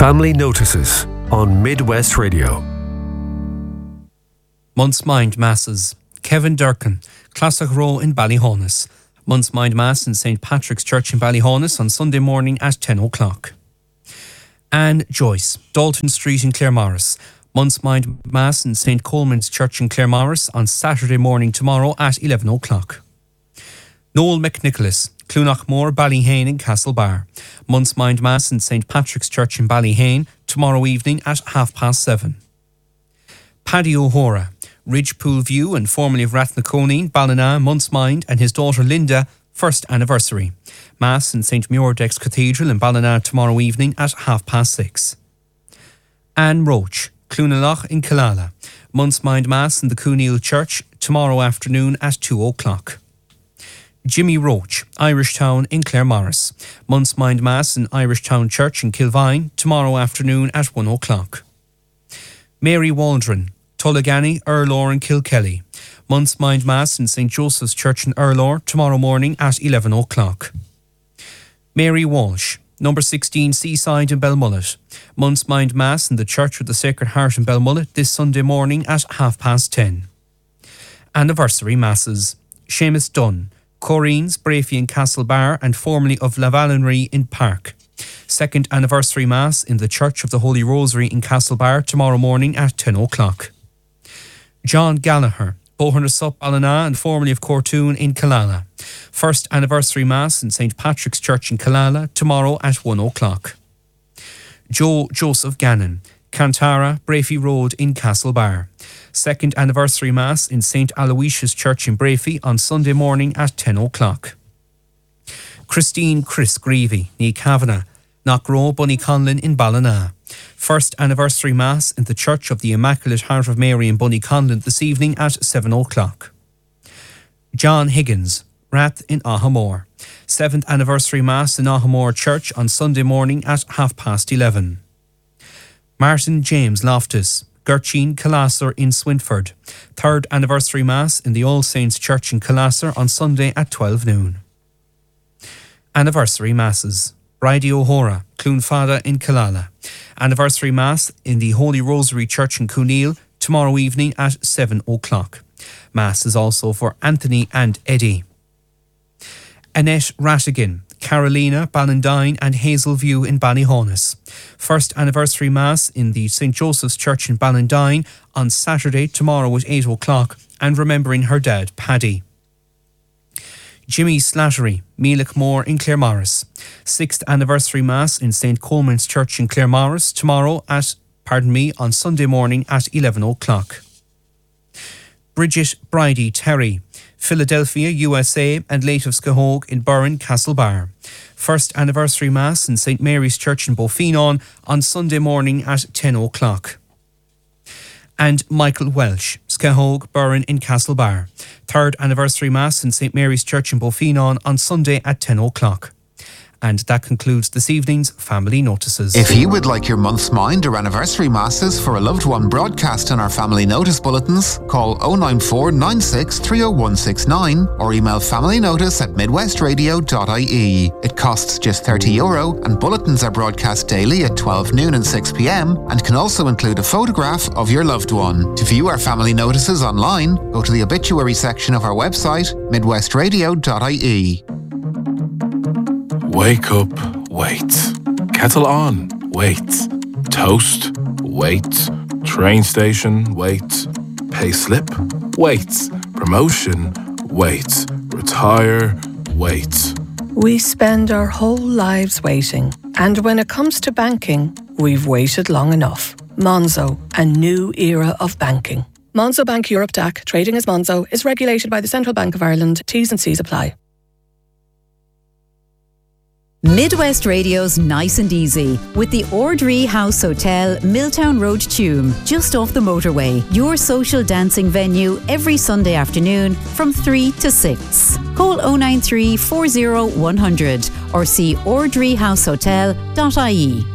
Family Notices on Midwest Radio. Month's Mind Masses. Kevin Durkin, Classic Row in Ballyhonus. Month's Mind Mass in St. Patrick's Church in Ballyhonus on Sunday morning at 10 o'clock. Anne Joyce, Dalton Street in Claremorris. Month's Mind Mass in St. Coleman's Church in Claremorris on Saturday morning tomorrow at 11 o'clock. Noel McNicholas, Clunachmore, Ballyhane in Castlebar. Month's Mind Mass in St. Patrick's Church in Ballyhane tomorrow evening at 7:30. Paddy O'Hora, Ridgepool View and formerly of Rathnaconeen, Ballina, Month's Mind and his daughter Linda, first anniversary. Mass in St. Muirdex Cathedral in Ballina tomorrow evening at 6:30. Anne Roach, Clunaloch in Killala. Month's Mind Mass in the Cooneil Church tomorrow afternoon at 2 o'clock. Jimmy Roach, Irishtown in Claremorris. Month's Mind Mass in Irishtown Church in Kilvine tomorrow afternoon at 1 o'clock. Mary Waldron, Tullagany, Erlor in Kilkelly. Month's Mind Mass in St. Joseph's Church in Erlor tomorrow morning at 11 o'clock. Mary Walsh, number 16 Seaside in Belmullet. Month's Mind Mass in the Church of the Sacred Heart in Belmullet this Sunday morning at 10:30. Anniversary Masses. Seamus Dunn, Corrines, Brafey in Castlebar and formerly of Lavallenry in Park. Second anniversary Mass in the Church of the Holy Rosary in Castlebar tomorrow morning at 10 o'clock. John Gallagher, Bohernasup, Ballina and formerly of Cortoon in Killala. First anniversary Mass in St. Patrick's Church in Killala tomorrow at 1 o'clock. Joe Joseph Gannon, Cantara, Brafey Road in Castlebar. Second anniversary Mass in St. Aloysius Church in Brafey on Sunday morning at 10 o'clock. Christine Chris Greavy, ní Kavanagh, Knockrow, Bunnyconlin in Ballina. First anniversary Mass in the Church of the Immaculate Heart of Mary in Bunnyconlin this evening at 7 o'clock. John Higgins, Rath in Ahamore. Seventh anniversary Mass in Ahamore Church on Sunday morning at 11:30. Martin James Loftus, Gertchine Collasser in Swinford. Third anniversary Mass in the All Saints Church in Collasser on Sunday at 12 noon. Anniversary Masses. Bridie O'Hora, Clonfada in Killala. Anniversary Mass in the Holy Rosary Church in Cooneil tomorrow evening at 7 o'clock. Mass is also for Anthony and Eddie. Annette Rattigan, Carolina, Ballandine and Hazelview in Ballyhonus. First anniversary Mass in the St. Joseph's Church in Ballandine on Saturday tomorrow at 8 o'clock and remembering her dad, Paddy. Jimmy Slattery, Mealickmore in Claremorris. Sixth anniversary Mass in St. Coleman's Church in Claremorris tomorrow on Sunday morning at 11 o'clock. Bridget Bridie Terry, Philadelphia, USA and late of Skahog in Burren, Castlebar. First anniversary Mass in St. Mary's Church in Bofinon on Sunday morning at 10 o'clock. And Michael Welsh, Skahog, Burren in Castlebar. Third anniversary Mass in St. Mary's Church in Bofinon on Sunday at 10 o'clock. And that concludes this evening's Family Notices. If you would like your month's mind or anniversary masses for a loved one broadcast in our Family Notice bulletins, call 094 96 30169 or email familynotice@midwestradio.ie. It costs just €30 and bulletins are broadcast daily at 12 noon and 6 p.m. and can also include a photograph of your loved one. To view our Family Notices online, go to the obituary section of our website, midwestradio.ie. Wake up, wait. Kettle on, wait. Toast, wait. Train station, wait. Pay slip, wait. Promotion, wait. Retire, wait. We spend our whole lives waiting. And when it comes to banking, we've waited long enough. Monzo, a new era of banking. Monzo Bank Europe DAC, trading as Monzo, is regulated by the Central Bank of Ireland. T's and C's apply. Midwest Radio's Nice and Easy with the Ordree House Hotel, Milltown Road, Tuam, just off the motorway. Your social dancing venue every Sunday afternoon from 3 to 6. Call 093 40 100 or see ordreehousehotel.ie.